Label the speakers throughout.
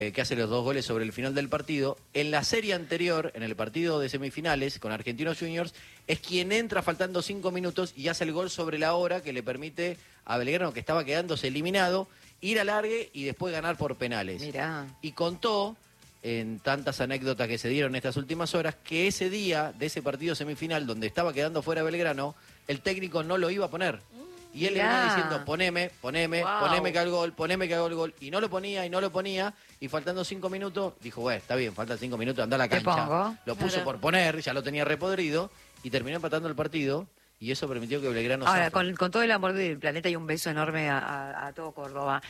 Speaker 1: que hace los 2 goles sobre el final del partido. En la serie anterior, en el partido de semifinales con Argentinos Juniors, es quien entra faltando 5 minutos y hace el gol sobre la hora que le permite a Belgrano, que estaba quedándose eliminado, ir al largue y después ganar por penales.
Speaker 2: Mirá.
Speaker 1: Y contó, en tantas anécdotas que se dieron en estas últimas horas, que ese día de ese partido semifinal donde estaba quedando fuera Belgrano, el técnico no lo iba a poner. Y él le venía diciendo, poneme que hago el gol. Y no lo ponía, y faltando 5 minutos, dijo, bueno, está bien, faltan 5 minutos, anda a la cancha. Lo puso por poner, ya lo tenía repodrido, y terminó empatando el partido, y eso permitió que Belgrano...
Speaker 2: Ahora, con todo el amor del planeta y un beso enorme a todo Córdoba,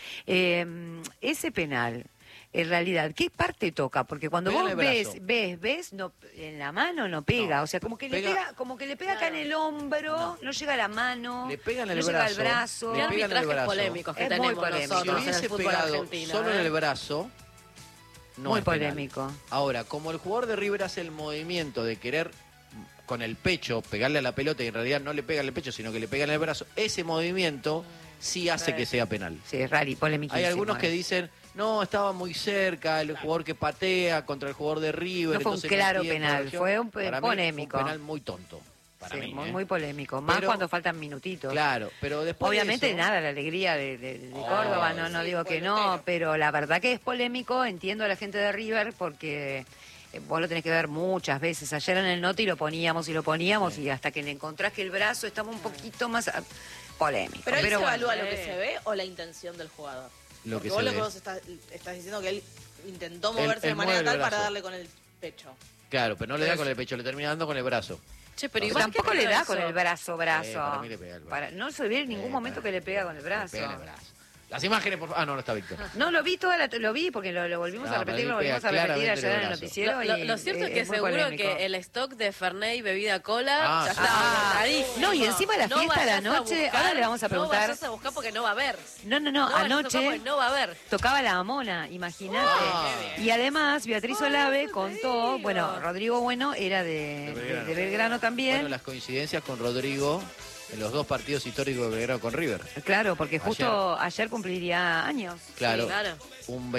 Speaker 2: ese penal... En realidad, ¿qué parte toca? Porque cuando vos ves, no, en la mano no pega. No, o sea, como que le pega acá en el hombro, no llega a la mano,
Speaker 1: le pega en el
Speaker 2: no llega al brazo.
Speaker 3: Qué arbitrajes polémicos que tenemos nosotros en el fútbol argentino.
Speaker 1: Solo en el brazo, no
Speaker 2: muy
Speaker 1: es penal.
Speaker 2: Polémico.
Speaker 1: Ahora, como el jugador de River hace el movimiento de querer con el pecho pegarle a la pelota y en realidad no le pega en el pecho, sino que le pega en el brazo, ese movimiento sí hace que sea penal.
Speaker 2: Sí, es raro y polémico.
Speaker 1: Hay algunos que dicen... No, estaba muy cerca el jugador que patea contra el jugador de River.
Speaker 2: No fue un claro penal, fue un polémico.
Speaker 1: Fue un penal muy tonto. Para mí,
Speaker 2: muy polémico. Más cuando faltan minutitos.
Speaker 1: Claro, pero después.
Speaker 2: Obviamente,
Speaker 1: de eso,
Speaker 2: nada, la alegría de Córdoba, no digo que no, pero la verdad que es polémico. Entiendo a la gente de River porque vos lo tenés que ver muchas veces. Ayer en el Noti lo poníamos y hasta que le encontrás que el brazo estaba un poquito más polémico.
Speaker 3: Pero ahí se evalúa lo que se ve o la intención del jugador.
Speaker 1: Porque
Speaker 3: vos lo que vos estás diciendo que él intentó moverse de manera tal para darle con el pecho.
Speaker 1: Claro, pero no le da con el pecho, le termina dando con el brazo.
Speaker 3: Che, pero
Speaker 2: igual tampoco le da con el brazo.
Speaker 1: Para mí le pega el brazo.
Speaker 2: No se ve en ningún momento que le pega con el brazo.
Speaker 1: Le pega el brazo. Las imágenes, por favor. Ah, no está Víctor.
Speaker 2: No, lo vi lo vi porque lo volvimos a repetir, ayer en el noticiero.
Speaker 3: Lo cierto es que seguro que el stock de Fernet y bebida cola ya está agotadísimo.
Speaker 2: No, y encima la fiesta a la noche, ahora le vamos a preguntar.
Speaker 3: No vayas a buscar porque no va a haber.
Speaker 2: No, anoche
Speaker 3: no va a haber.
Speaker 2: Tocaba la Mona, imagínate. Y además Beatriz Olave contó, bueno, Rodrigo Bueno era de Belgrano también.
Speaker 1: Bueno, las coincidencias con Rodrigo en los 2 partidos históricos de Belgrano con River.
Speaker 2: Claro, porque justo ayer cumpliría años.
Speaker 1: Claro, un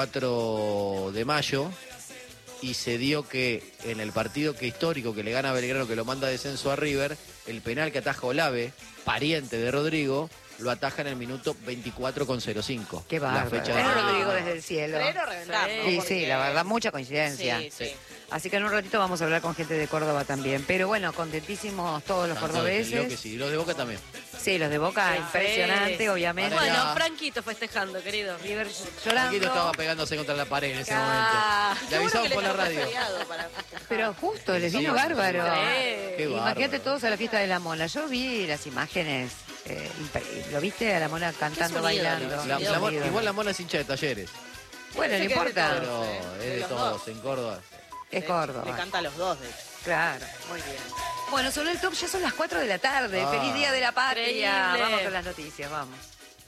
Speaker 1: 24 de mayo, y se dio que en el partido histórico que le gana a Belgrano, que lo manda a descenso a River, el penal que ataja Olave, pariente de Rodrigo, lo ataja en el minuto 24,05.
Speaker 2: Qué bárbaro.
Speaker 1: La fecha de
Speaker 2: Rodrigo desde el cielo.
Speaker 3: Pero reventar,
Speaker 2: sí, la verdad, mucha coincidencia.
Speaker 3: Sí.
Speaker 2: Así que en un ratito vamos a hablar con gente de Córdoba también. Pero bueno, contentísimos todos los cordobeses.
Speaker 1: Que sí, y los de Boca también.
Speaker 2: Sí, los de Boca, impresionante, obviamente.
Speaker 3: Bueno, Franquito festejando, querido.
Speaker 2: River llorando.
Speaker 1: Franquito estaba pegándose contra la pared en ese momento. Le avisaban por la radio.
Speaker 2: Pero justo, les vino bárbaro.
Speaker 1: Qué bárbaro.
Speaker 2: Imagínate todos a la fiesta de la Mona. Yo vi las imágenes. ¿Lo viste a la Mona cantando, bailando?
Speaker 1: Igual la Mona es hincha de Talleres.
Speaker 2: Bueno, no importa.
Speaker 1: Pero es de todos, en Córdoba.
Speaker 2: Es Córdoba.
Speaker 3: Le canta a los dos, de hecho.
Speaker 2: Claro, muy bien. Bueno, sobre el top ya son las 4 de la tarde. Feliz Día de la Patria.
Speaker 3: Increíble.
Speaker 2: Vamos con las noticias, vamos.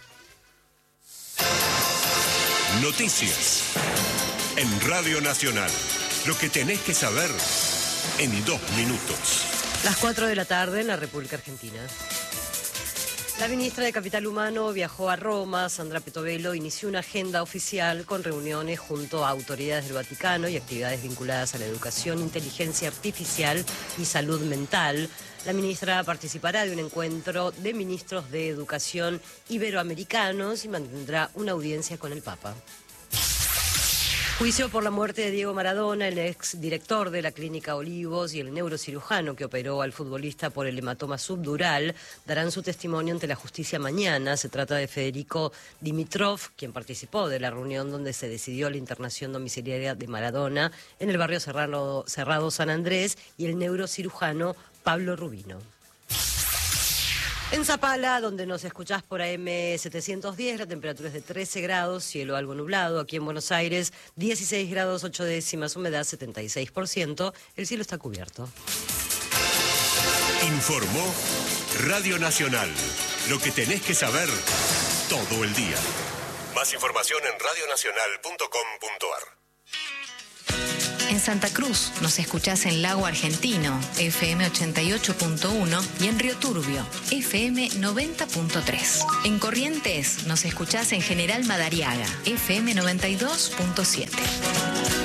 Speaker 4: Noticias. En Radio Nacional. Lo que tenés que saber en 2 minutos.
Speaker 5: Las 4 de la tarde en la República Argentina. La ministra de Capital Humano viajó a Roma. Sandra Petovelo inició una agenda oficial con reuniones junto a autoridades del Vaticano y actividades vinculadas a la educación, inteligencia artificial y salud mental. La ministra participará de un encuentro de ministros de educación iberoamericanos y mantendrá una audiencia con el Papa. Juicio por la muerte de Diego Maradona, el ex director de la Clínica Olivos y el neurocirujano que operó al futbolista por el hematoma subdural, darán su testimonio ante la justicia mañana. Se trata de Federico Dimitrov, quien participó de la reunión donde se decidió la internación domiciliaria de Maradona en el barrio Cerrado San Andrés, y el neurocirujano Pablo Rubino. En Zapala, donde nos escuchás por AM 710, la temperatura es de 13 grados, cielo algo nublado. Aquí en Buenos Aires, 16 grados 8 décimas, humedad 76%, el cielo está cubierto.
Speaker 4: Informó Radio Nacional. Lo que tenés que saber todo el día. Más información en radionacional.com.ar.
Speaker 6: En Santa Cruz nos escuchás en Lago Argentino, FM 88.1 y en Río Turbio, FM 90.3. En Corrientes nos escuchás en General Madariaga, FM 92.7.